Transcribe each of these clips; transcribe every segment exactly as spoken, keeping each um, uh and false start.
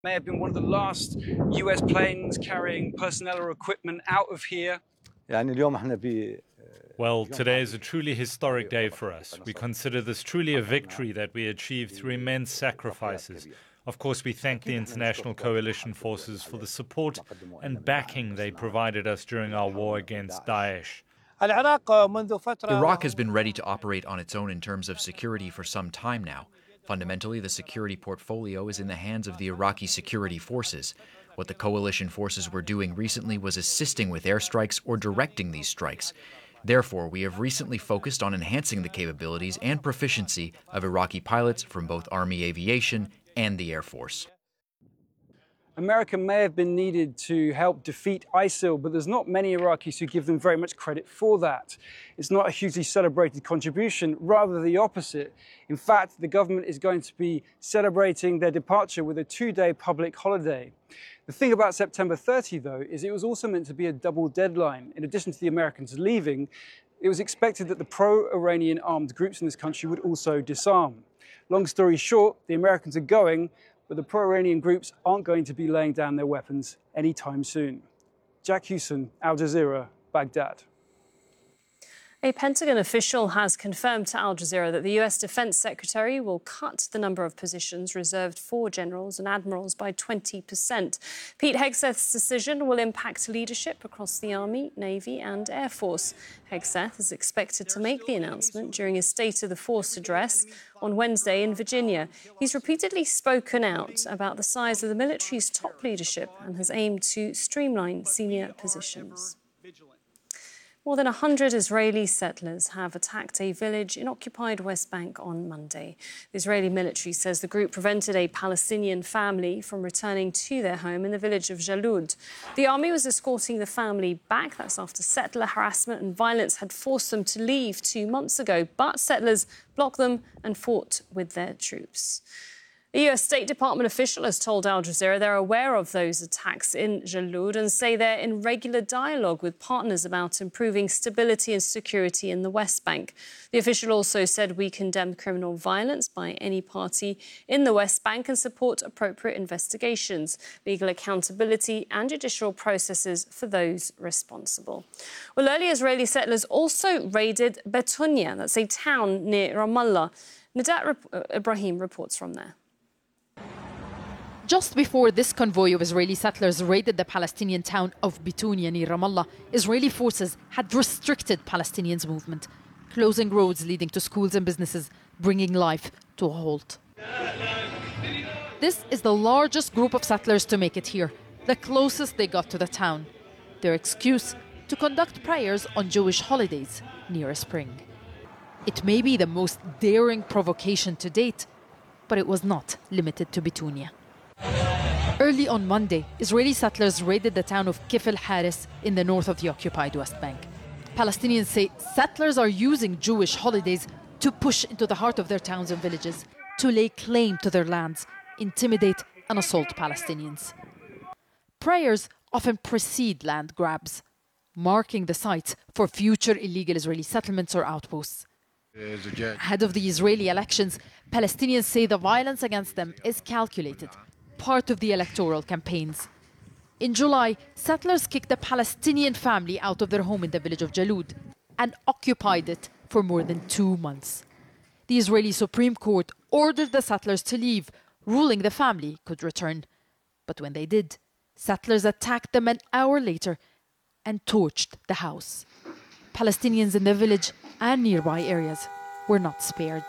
May have been one of the last U S planes carrying personnel or equipment out of here. Well, today is a truly historic day for us. We consider this truly a victory that we achieved through immense sacrifices. Of course, we thank the international coalition forces for the support and backing they provided us during our war against Daesh. Iraq has been ready to operate on its own in terms of security for some time now. Fundamentally, the security portfolio is in the hands of the Iraqi security forces. What the coalition forces were doing recently was assisting with airstrikes or directing these strikes. Therefore, we have recently focused on enhancing the capabilities and proficiency of Iraqi pilots from both Army Aviation and the Air Force. America may have been needed to help defeat ISIL, but there's not many Iraqis who give them very much credit for that. It's not a hugely celebrated contribution, rather the opposite. In fact, the government is going to be celebrating their departure with a two-day public holiday. The thing about September thirtieth, though, is it was also meant to be a double deadline. In addition to the Americans leaving, it was expected that the pro-Iranian armed groups in this country would also disarm. Long story short, the Americans are going, but the pro-Iranian groups aren't going to be laying down their weapons anytime soon. Jack Hewson, Al Jazeera, Baghdad. A Pentagon official has confirmed to Al Jazeera that the U S Defense Secretary will cut the number of positions reserved for generals and admirals by twenty percent. Pete Hegseth's decision will impact leadership across the Army, Navy and Air Force. Hegseth is expected to make the announcement during his State of the Force address on Wednesday in Virginia. He's repeatedly spoken out about the size of the military's top leadership and has aimed to streamline senior positions. More than one hundred Israeli settlers have attacked a village in occupied West Bank on Monday. The Israeli military says the group prevented a Palestinian family from returning to their home in the village of Jalud. The army was escorting the family back. That's after settler harassment and violence had forced them to leave two months ago. But settlers blocked them and fought with their troops. A U S State Department official has told Al Jazeera they're aware of those attacks in Jalud and say they're in regular dialogue with partners about improving stability and security in the West Bank. The official also said we condemn criminal violence by any party in the West Bank and support appropriate investigations, legal accountability and judicial processes for those responsible. Well, early Israeli settlers also raided Betunia, that's a town near Ramallah. Nadat Ibrahim reports from there. Just before this convoy of Israeli settlers raided the Palestinian town of Betunia near Ramallah, Israeli forces had restricted Palestinians' movement, closing roads leading to schools and businesses, bringing life to a halt. This is the largest group of settlers to make it here, the closest they got to the town. Their excuse, to conduct prayers on Jewish holidays near a spring. It may be the most daring provocation to date, but it was not limited to Betunia. Early on Monday, Israeli settlers raided the town of Kifl Haris in the north of the occupied West Bank. Palestinians say settlers are using Jewish holidays to push into the heart of their towns and villages, to lay claim to their lands, intimidate and assault Palestinians. Prayers often precede land grabs, marking the site for future illegal Israeli settlements or outposts. Ahead of the Israeli elections, Palestinians say the violence against them is calculated, part of the electoral campaigns. In July, settlers kicked a Palestinian family out of their home in the village of Jalud and occupied it for more than two months. The Israeli Supreme Court ordered the settlers to leave, ruling the family could return. But when they did, settlers attacked them an hour later and torched the house. Palestinians in the village and nearby areas were not spared.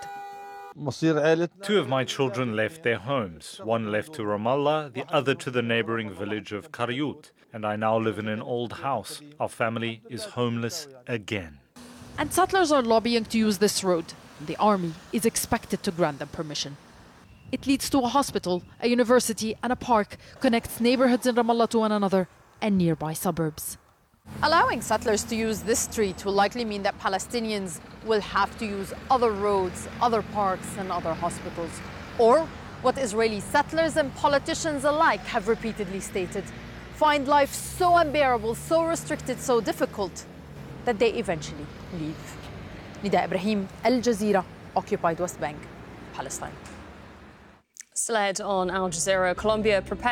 Two of my children left their homes. One left to Ramallah, the other to the neighboring village of Karyut. And I now live in an old house. Our family is homeless again. And settlers are lobbying to use this road. The army is expected to grant them permission. It leads to a hospital, a university and a park, connects neighborhoods in Ramallah to one another and nearby suburbs. Allowing settlers to use this street will likely mean that Palestinians will have to use other roads, other parks and other hospitals. Or what Israeli settlers and politicians alike have repeatedly stated, find life so unbearable, so restricted, so difficult that they eventually leave. Nida Ibrahim, Al Jazeera, occupied West Bank, Palestine. Still ahead on Al Jazeera, Colombia prepared